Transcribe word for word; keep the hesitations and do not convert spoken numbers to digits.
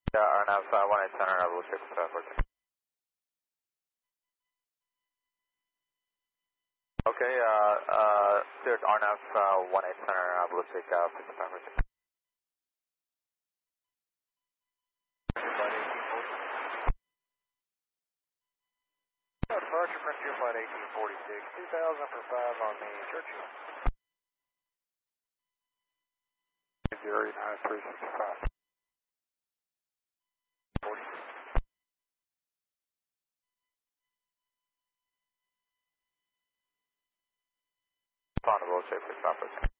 Yeah, R N F uh, one eight center, Blue Chip Southward. Okay, uh, uh, Stuart, R N F uh, one eight center, uh, Blue Chip uh, Southward. Departure Frontier Flight eighteen forty-six, two thousand for five on the Churchill. zero nine three six five. forty-six. On the Blue Chip Southward.